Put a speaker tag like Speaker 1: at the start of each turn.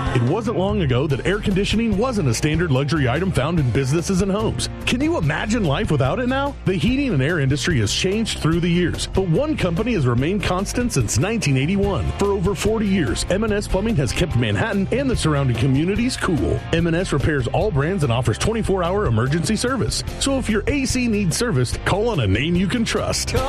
Speaker 1: It wasn't long ago that air conditioning wasn't a standard luxury item found in businesses and homes. Can you imagine life without it now? The heating and air industry has changed through the years, but one company has remained constant since 1981. For over 40 years, M&S Plumbing has kept Manhattan and the surrounding communities cool. M&S repairs all brands and offers 24-hour emergency service. So if your AC needs serviced, call on a name you can trust.